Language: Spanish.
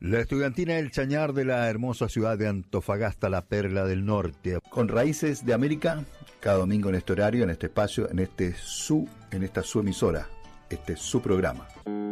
La estudiantina El Chañar de la hermosa ciudad de Antofagasta, la perla del norte. Con Raíces de América, cada domingo en este horario, en este espacio, en esta su emisora, este es su programa.